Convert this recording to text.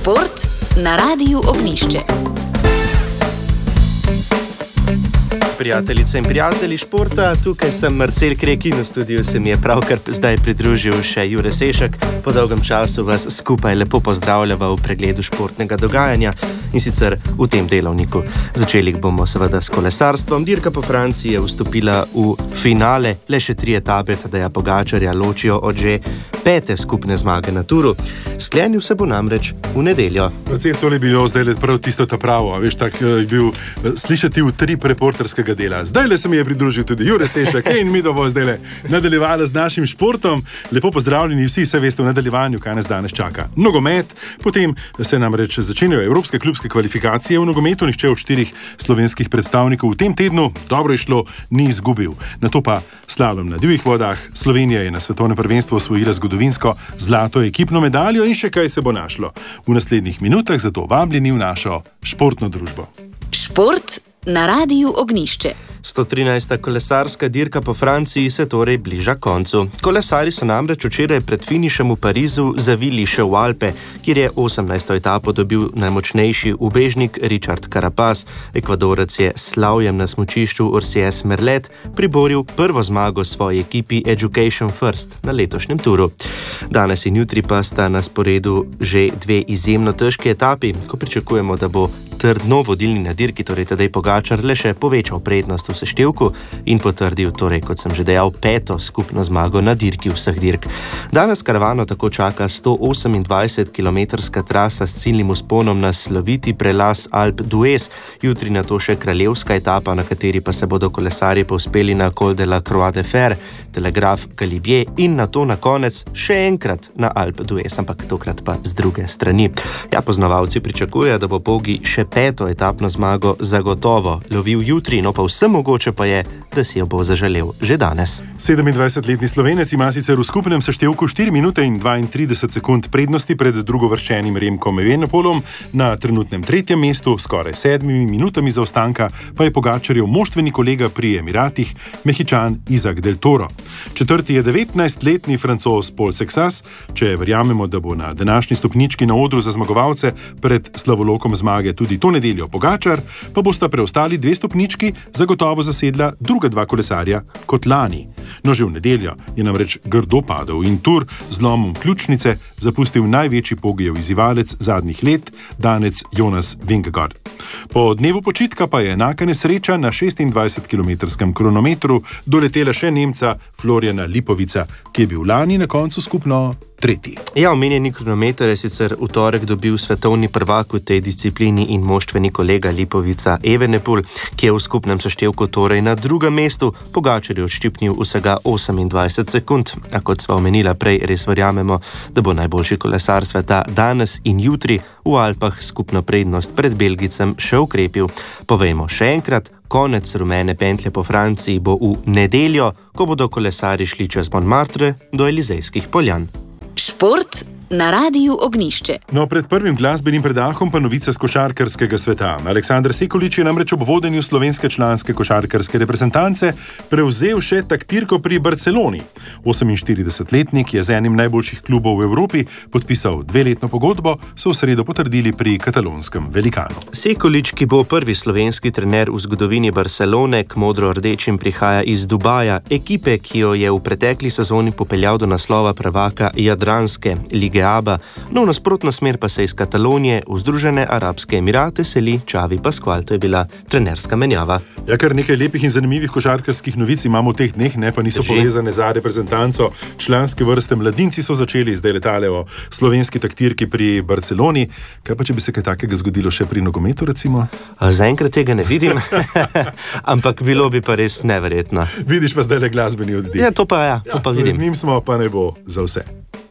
Šport na Radiu Ognjišče. Prijateljice in prijatelji športa, tukaj sem Marcel Krek in v studiu se mi je pravkar zdaj pridružil še Jure Sešek. Po dolgem času vas skupaj lepo pozdravljava v pregledu športnega dogajanja in sicer v tem delovniku. Začeli bomo seveda s kolesarstvom. Dirka po Franciji je vstopila v finale, le še 3 etape Tadeja Pogačarja ločijo od že 5. skupne zmage na Turu. Sklenil se bo namreč v nedeljo. Marcel, to je bilo zdaj prav tisto ta pravo, veš, tak je bil slišati v trip reporterskega dela. Zdaj le se mi je pridružil tudi Jure Sešek in mi bomo zdaj nadaljevali z našim športom. Lepo pozdravljeni vsi, vse veste v nadaljevanju, kaj nas danes čaka. Nogomet, potem se namreč začenjajo evropske klubske kvalifikacije v nogometu, nihče od 4 slovenskih predstavnikov v tem tednu, dobro je šlo, ni izgubil. Nato pa slalom na divjih vodah, Slovenija je na svetovnem prvenstvu osvojila zgodovinsko zlato ekipno medaljo in še kaj se bo našlo v naslednjih minutah, zato vabljeni v našo športno družbo. Šport na Radiu Ognjišče. 113. kolesarska dirka po Franciji se torej bliža koncu. Kolesari so namreč včeraj pred finišem v Parizu zavili še v Alpe, kjer je 18. etapo dobil najmočnejši ubežnik Richard Carapaz. Ekvadorec je s slavjem na smučišču Orsies Merlet priboril prvo zmago svoji ekipi Education First na letošnjem Turu. Danes in jutri pa sta na sporedu že 2 izjemno težki etapi, ko pričakujemo, da bo trdno vodilni na dirki, torej Tadej Pogačar, le še povečal prednost v seštevku in potrdil, torej, kot sem že dejal, 5. skupno zmago na dirki vseh dirk. Danes karavano tako čaka 128-kilometrska trasa s ciljnim vzponom na sloviti prelaz Alpe d'Huez, jutri na to še kraljevska etapa, na kateri pa se bodo kolesarji povzpeli na Col de la Croix de Fer, Telegraf Galibier in na to na konec še enkrat na Alpe d'Huez, ampak tokrat pa z druge strani. Ja, poznavalci pričakujejo, da bo Pogi še 5. etapno zmago zagotovo lovil jutri, no pa vse mogoče pa je, da si jo bo zaželel že danes. 27-letni Slovenec ima sicer v skupnem seštevku 4 minute in 32 sekund prednosti pred drugovrščenim Remkom Evenepoelom, na trenutnem 3. mestu, skoraj 7 minutami zaostanka, pa je Pogačarjev moštveni kolega pri Emiratih, Mehičan Izak del Toro. 4. je 19-letni Francoz Paul Sexas, če verjamemo, da bo na današnji stopnički na odru za zmagovalce pred slavolokom zmage tudi to nedeljo Pogačar, pa bosta preostali 2 stopnički zagotovo zasedla druga 2 kolesarja kot lani. No, že v nedeljo je namreč grdo padel in Tur z zlomom ključnice zapustil največji Pogijev izzivalec zadnjih let, Danec Jonas Vingegaard. Po dnevu počitka pa je enaka nesreča na 26-kilometrskem kronometru doletela še Nemca Floriana Lipovica, ki je bil lani na koncu skupno 3. Ja, omenjeni kronometer je sicer v torek dobil svetovni prvak v tej disciplini in moštveni kolega Lipovica Evenepoel, ki je v skupnem seštevku torej na 2. mestu, Pogačar je odščipnil vsega 28 sekund. A kot sva omenila prej, res verjamemo, da bo najboljši kolesar sveta danes in jutri v Alpah skupno prednost pred Belgicem še ukrepil. Povejmo še enkrat, konec rumene pentlje po Franciji bo v nedeljo, ko bodo kolesari šli čez Montmartre do Elizejskih poljan. Šport na Radiu Ognjišče. No, pred prvim glasbenim predahom pa novica z košarkarskega sveta. Aleksander Sekulič je namreč ob vodenju slovenske članske košarkarske reprezentance prevzel še taktirko pri Barceloni. 48-letnik je z enim najboljših klubov v Evropi podpisal 2-letno pogodbo, so v sredo potrdili pri katalonskem velikanu. Sekulič, ki bo prvi slovenski trener v zgodovini Barcelone, k modro-rdečim prihaja iz Dubaja, ekipe, ki jo je v pretekli sezoni popeljal do naslova prvaka Jadranske lige ABA, no v nasprotno smer pa se iz Katalonije v Združene arabske emirate seli Xavi Pascual, to je bila trenerska menjava. Ja, kar nekaj lepih in zanimivih košarkarskih novic imamo v teh dneh, pa niso povezane za reprezentanco. Članske vrste mladinci so začeli, zdaj letale o slovenski taktirki pri Barceloni. Kaj pa, če bi se kaj takega zgodilo še pri nogometu, recimo? Zaenkrat tega ne vidim, ampak bilo bi pa res neverjetno. Vidiš pa zdaj le glasbeni oddih. Ja, to pa vidim. Njim smo, pa ne bo za vse.